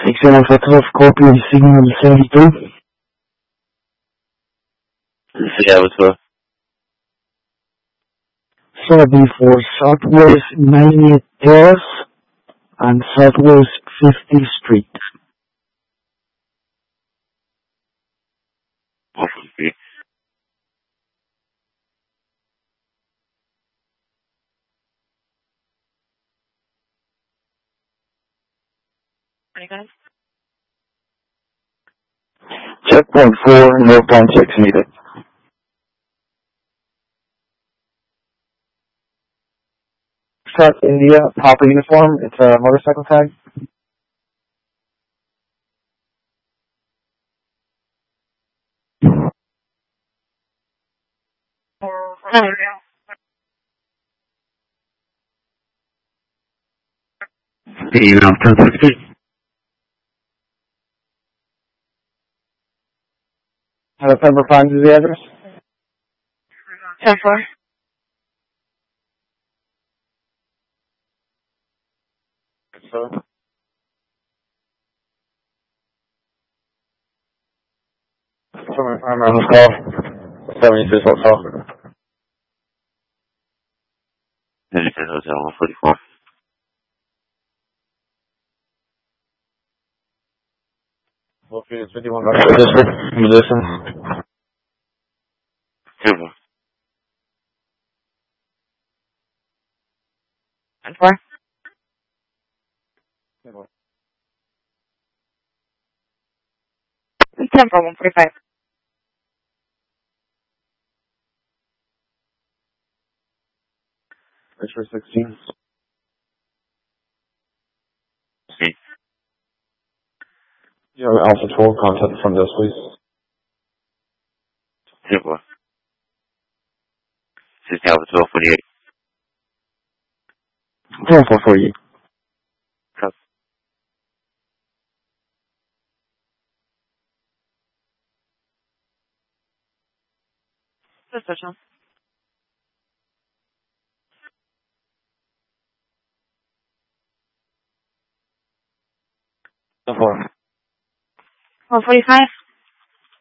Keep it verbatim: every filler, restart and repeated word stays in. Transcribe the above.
Ik ben even terug, copy signal seventy-two. Seattle twelve. seventy-four Southwest ninetieth Terrace on Southwest fiftieth Street. Okay. Checkpoint four, northbound checks needed. Truck India, Papa uniform, it's a motorcycle tag. Email ten sixty. Have a member find you the address? ten four. So, I'm on the call. seventy-six Hotel. Edgerton Hotel one forty-four. Located fifty-one Rockford District, Medicine. Temple. ten four. ten four, one forty-five. Richard sixteen. See. You have Alpha twelve contact from this, please. Temple. Six Alpha twelve forty-eight. Alpha for you. Copy. Suspicion. ten four. one forty-five.